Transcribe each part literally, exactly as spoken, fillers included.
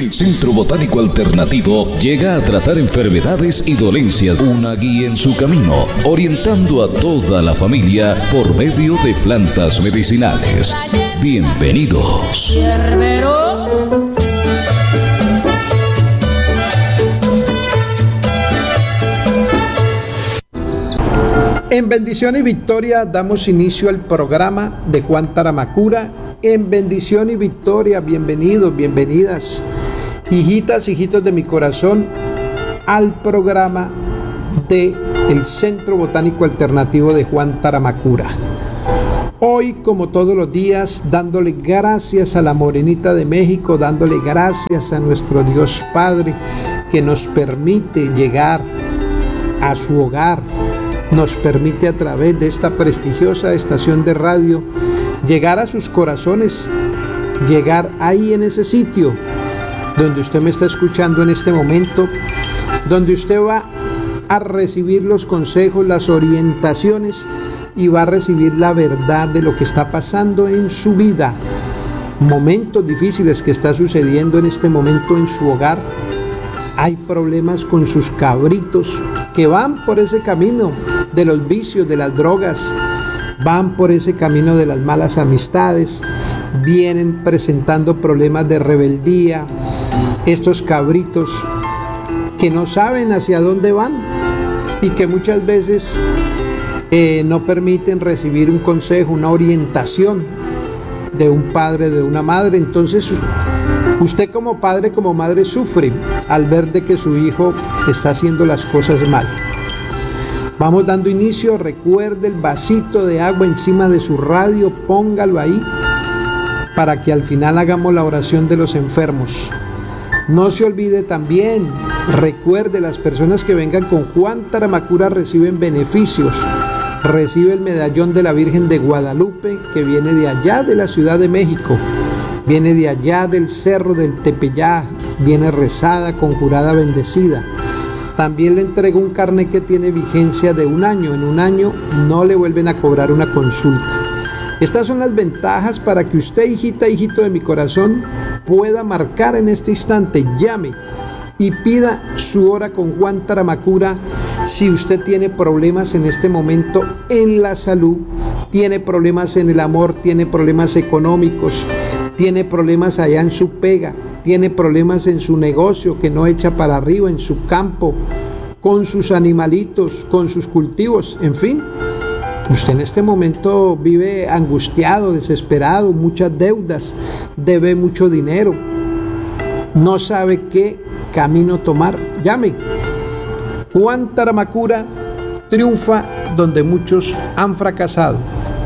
El Centro Botánico Alternativo llega a tratar enfermedades y dolencias, una guía en su camino, orientando a toda la familia por medio de plantas medicinales. Bienvenidos. En bendición y victoria damos inicio al programa de Juan Taramacura. En bendición y victoria, bienvenidos, bienvenidas, hijitas, hijitos de mi corazón, al programa de el Centro Botánico Alternativo de Juan Taramacura. Hoy, como todos los días, dándole gracias a la Morenita de México, dándole gracias a nuestro Dios Padre que nos permite llegar a su hogar, nos permite a través de esta prestigiosa estación de radio llegar a sus corazones, llegar ahí en ese sitio donde usted me está escuchando en este momento, donde usted va a recibir los consejos, las orientaciones y va a recibir la verdad de lo que está pasando en su vida, momentos difíciles que está sucediendo en este momento en su hogar. Hay problemas con sus cabritos que van por ese camino de los vicios, de las drogas, van por ese camino de las malas amistades, vienen presentando problemas de rebeldía, estos cabritos que no saben hacia dónde van y que muchas veces eh, no permiten recibir un consejo, una orientación de un padre, de una madre. Entonces usted como padre, como madre sufre al ver de que su hijo está haciendo las cosas mal. Vamos dando inicio. Recuerde el vasito de agua encima de su radio, póngalo ahí para que al final hagamos la oración de los enfermos. No se olvide también, recuerde, las personas que vengan con Juan Taramacura reciben beneficios. Recibe el medallón de la Virgen de Guadalupe, que viene de allá de la Ciudad de México, viene de allá del Cerro del Tepeyá, viene rezada, conjurada, bendecida. También le entrego un carnet que tiene vigencia de un año. En un año no le vuelven a cobrar una consulta. Estas son las ventajas para que usted, hijita, hijito de mi corazón, pueda marcar en este instante. Llame y pida su hora con Juan Taramacura. Si usted tiene problemas en este momento en la salud, tiene problemas en el amor, tiene problemas económicos, tiene problemas allá en su pega, tiene problemas en su negocio que no echa para arriba, en su campo, con sus animalitos, con sus cultivos, en fin. Usted en este momento vive angustiado, desesperado, muchas deudas, debe mucho dinero, no sabe qué camino tomar. Llame. Juan Taramacura triunfa donde muchos han fracasado.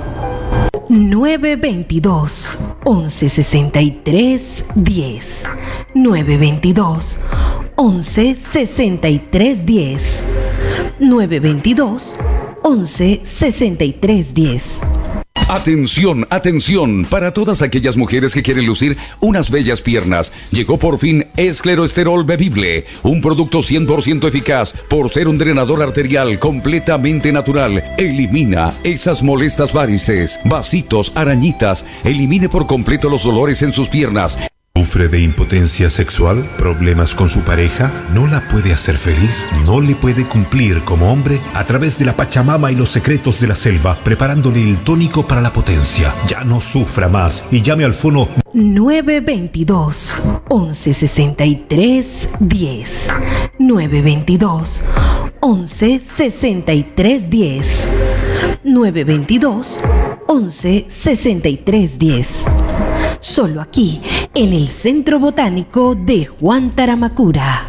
nueve veintidós, once sesenta y tres, diez. nueve veintidós, once sesenta y tres, diez. nueve veintidós, once sesenta y tres, diez. Atención, atención, para todas aquellas mujeres que quieren lucir unas bellas piernas. Llegó por fin Escleroesterol Bebible, un producto cien por ciento eficaz por ser un drenador arterial completamente natural. Elimina esas molestas varices, vasitos, arañitas. Elimine por completo los dolores en sus piernas. ¿Sufre de impotencia sexual? ¿Problemas con su pareja? ¿No la puede hacer feliz? ¿No le puede cumplir como hombre? A través de la Pachamama y los secretos de la selva, preparándole el tónico para la potencia. Ya no sufra más y llame al fono nueve veintidós, once sesenta y tres, diez. nueve veintidós, once sesenta y tres, diez. nueve veintidós, once sesenta y tres, diez. Solo aquí, en el Centro Botánico de Juan Taramacura.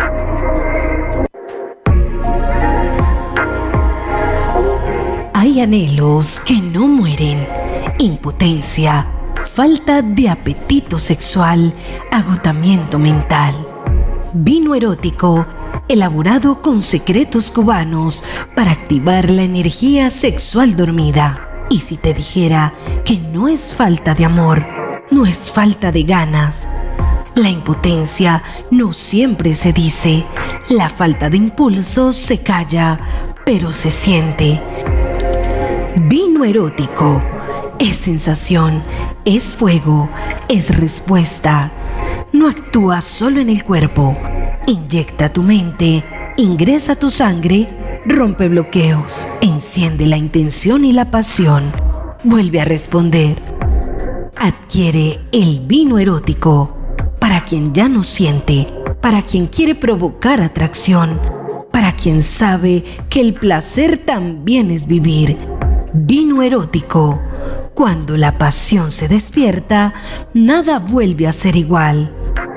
Hay anhelos que no mueren, impotencia, falta de apetito sexual, agotamiento mental. Vino erótico, elaborado con secretos cubanos para activar la energía sexual dormida. Y si te dijera que no es falta de amor, no es falta de ganas. La impotencia no siempre se dice, la falta de impulso se calla, pero se siente. Vino erótico es sensación, es fuego, es respuesta. no actúa solo en el cuerpo. Inyecta tu mente, ingresa tu sangre, rompe bloqueos, enciende la intención y la pasión. Vuelve a responder. Adquiere el vino erótico para quien ya no siente, para quien quiere provocar atracción, para quien sabe que el placer también es vivir. Vino erótico. Cuando la pasión se despierta, nada vuelve a ser igual.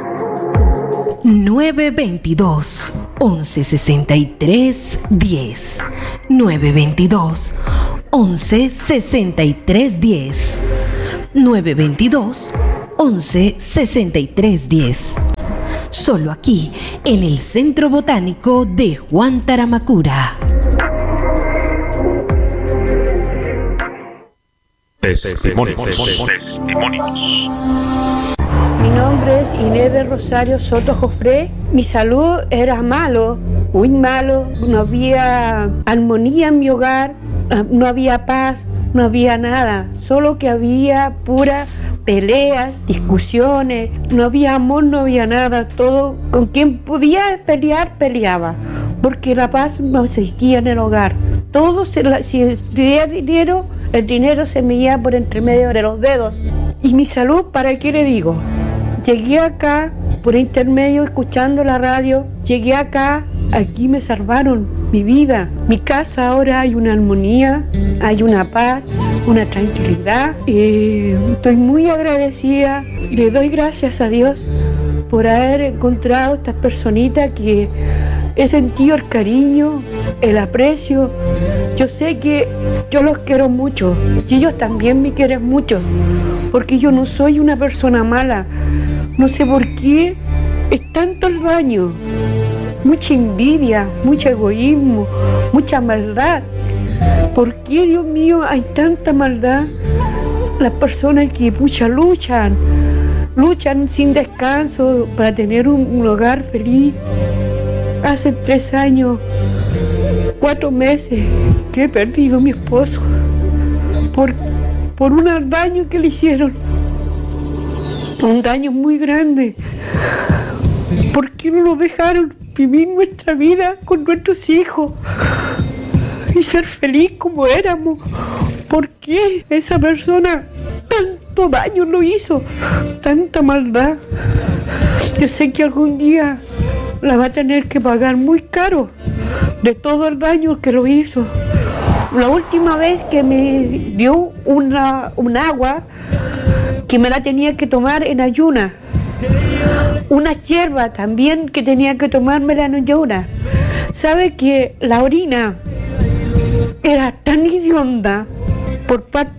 nueve veintidós, once sesenta y tres, diez. nueve veintidós, once sesenta y tres, diez. nueve veintidós, once sesenta y tres, diez. Solo aquí, en el Centro Botánico de Juan Taramacura. Testimonios. Mi nombre es Inés de Rosario Soto Jofré. Mi salud era malo, muy malo. No había armonía en mi hogar, no había paz, no había nada. Solo que había pura peleas, discusiones, no había amor, no había nada. Todo, con quien podía pelear, peleaba, porque la paz no existía en el hogar. Todo, se la, si tenía dinero, el dinero se me iba por entre medio de los dedos. Y mi salud, ¿para qué le digo? Llegué acá, por intermedio, escuchando la radio, llegué acá, aquí me salvaron mi vida. Mi casa ahora hay una armonía, hay una paz, una tranquilidad. Eh, estoy muy agradecida y le doy gracias a Dios por haber encontrado estas personitas que he sentido el cariño, el aprecio. Yo sé que yo los quiero mucho y ellos también me quieren mucho, porque yo no soy una persona mala. No sé por qué es tanto el daño, mucha envidia, mucho egoísmo, mucha maldad. ¿Por qué, Dios mío, hay tanta maldad? Las personas que pucha, luchan, luchan sin descanso para tener un, un hogar feliz. Hace tres años, cuatro meses que he perdido a mi esposo por, por un daño que le hicieron. Un daño muy grande. ¿Por qué no nos dejaron vivir nuestra vida con nuestros hijos y ser feliz como éramos? ¿Por qué esa persona tanto daño lo hizo? Tanta maldad. Yo sé que algún día la va a tener que pagar muy caro de todo el daño que lo hizo. La última vez que me dio una, un agua que me la tenía que tomar en ayuna, una hierba también que tenía que tomármela en ayuna. ¿Sabe que la orina era tan hedionda por parte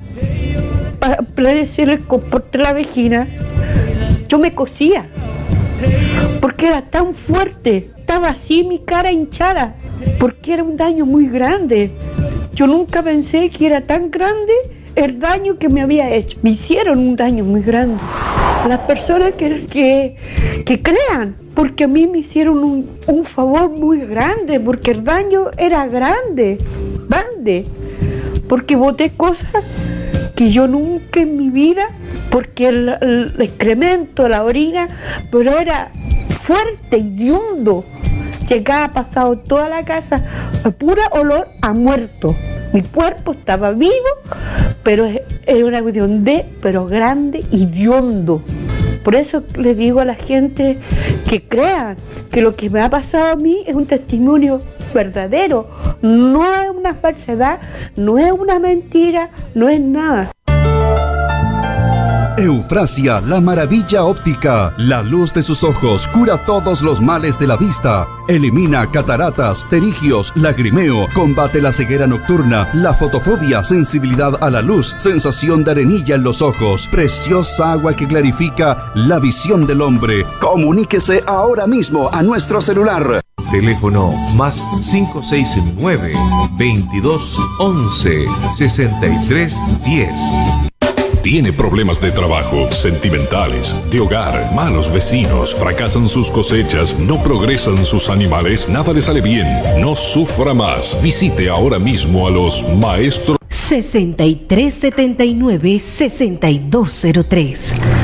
por la vagina? Yo me cosía porque era tan fuerte, estaba así mi cara hinchada, porque era un daño muy grande. Yo nunca pensé que era tan grande el daño que me había hecho. Me hicieron un daño muy grande. Las personas que, que, que crean, porque a mí me hicieron un, un favor muy grande, porque el daño era grande, grande, porque boté cosas que yo nunca en mi vida, porque el, el excremento, la orina, pero era fuerte y hediondo. Llegaba pasado toda la casa, a pura olor a muerto. Mi cuerpo estaba vivo, pero era una hediondez, pero grande y hediondo. Por eso le digo a la gente que crean que lo que me ha pasado a mí es un testimonio verdadero. No es una falsedad, no es una mentira, no es nada. Eufrasia, la maravilla óptica. La luz de sus ojos cura todos los males de la vista. Elimina cataratas, pterigios, lagrimeo. Combate la ceguera nocturna, la fotofobia, sensibilidad a la luz, sensación de arenilla en los ojos. Preciosa agua que clarifica la visión del hombre. Comuníquese ahora mismo a nuestro celular. Teléfono más cinco seis nueve, veintidós once, sesenta y tres diez. Tiene problemas de trabajo, sentimentales, de hogar, malos vecinos, fracasan sus cosechas, no progresan sus animales, nada le sale bien. No sufra más. Visite ahora mismo a los maestros. sesenta y tres setenta y nueve, sesenta y dos cero tres.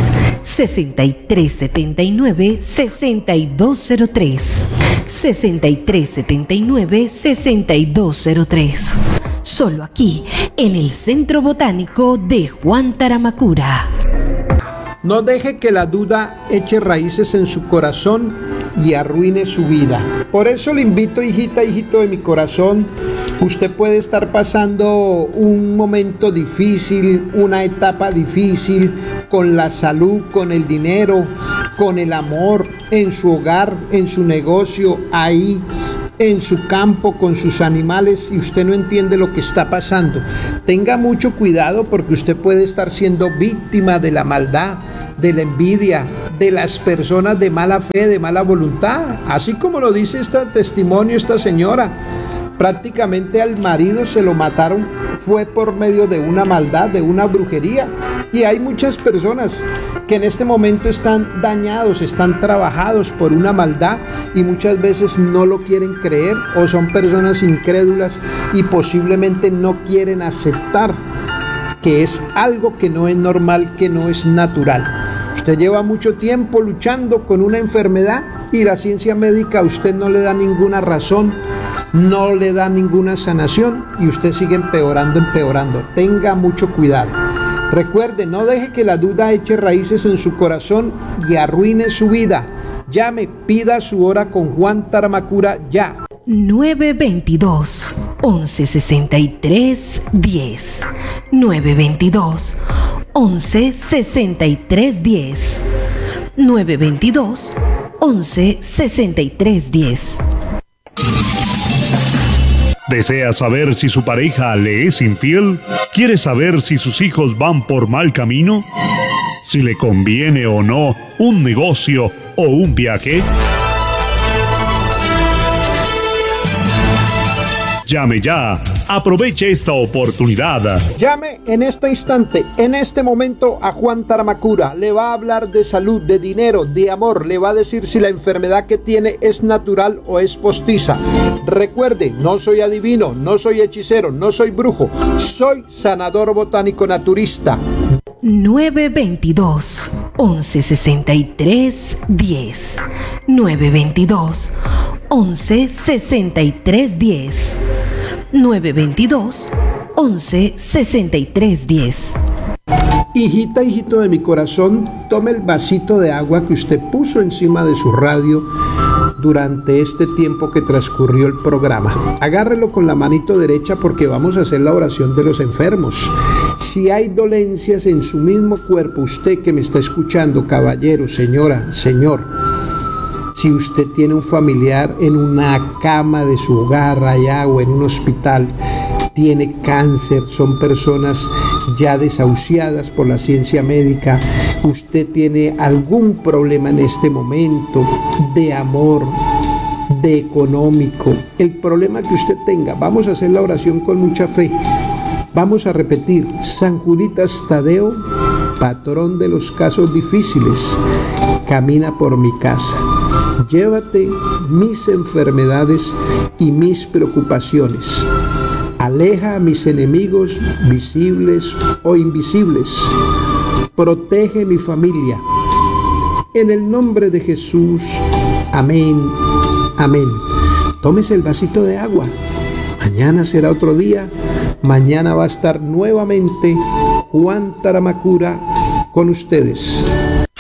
sesenta y tres setenta y nueve, sesenta y dos cero tres. sesenta y tres setenta y nueve, sesenta y dos cero tres. Solo aquí, en el Centro Botánico de Juan Taramacura. No deje que la duda eche raíces en su corazón y arruine su vida. Por eso le invito, hijita, hijito de mi corazón, usted puede estar pasando un momento difícil, una etapa difícil con la salud, con el dinero, con el amor, en su hogar, en su negocio, ahí en su campo, con sus animales, y usted no entiende lo que está pasando. Tenga mucho cuidado, porque usted puede estar siendo víctima de la maldad, de la envidia, de las personas de mala fe, de mala voluntad, así como lo dice este testimonio, esta señora. Prácticamente al marido se lo mataron, fue por medio de una maldad, de una brujería. Y hay muchas personas que en este momento están dañados, están trabajados por una maldad, y muchas veces no lo quieren creer, o son personas incrédulas y posiblemente no quieren aceptar que es algo que no es normal, que no es natural. Usted lleva mucho tiempo luchando con una enfermedad y la ciencia médica a usted no le da ninguna razón, no le da ninguna sanación, y usted sigue empeorando, empeorando. Tenga mucho cuidado. Recuerde, no deje que la duda eche raíces en su corazón y arruine su vida. Llame, pida su hora con Juan Taramacura ya. nueve veintidós, once sesenta y tres, diez. nueve veintidós, once sesenta y tres, diez. nueve veintidós, once sesenta y tres, diez. ¿Desea saber si su pareja le es infiel? ¿Quiere saber si sus hijos van por mal camino? ¿Si le conviene o no un negocio o un viaje? Llame ya. Aproveche esta oportunidad. Llame en este instante, en este momento, a Juan Taramacura. Le va a hablar de salud, de dinero, de amor. Le va a decir si la enfermedad que tiene es natural o es postiza. Recuerde, no soy adivino, no soy hechicero, no soy brujo. Soy sanador botánico naturista. nueve veintidós, once sesenta y tres, diez. nueve veintidós, once sesenta y tres, diez. nueve veintidós, once sesenta y tres, diez. Hijita, hijito de mi corazón, tome el vasito de agua que usted puso encima de su radio durante este tiempo que transcurrió el programa. Agárrelo con la manito derecha, porque vamos a hacer la oración de los enfermos. Si hay dolencias en su mismo cuerpo, usted que me está escuchando, caballero, señora, señor, si usted tiene un familiar en una cama de su hogar allá o en un hospital, tiene cáncer, son personas ya desahuciadas por la ciencia médica, usted tiene algún problema en este momento de amor, de económico, el problema que usted tenga, vamos a hacer la oración con mucha fe. Vamos a repetir: San Juditas Tadeo, patrón de los casos difíciles, camina por mi casa. Llévate mis enfermedades y mis preocupaciones. Aleja a mis enemigos, visibles o invisibles. Protege mi familia. En el nombre de Jesús. Amén. Amén. Tómese el vasito de agua. Mañana será otro día. Mañana va a estar nuevamente Juan Taramacura con ustedes.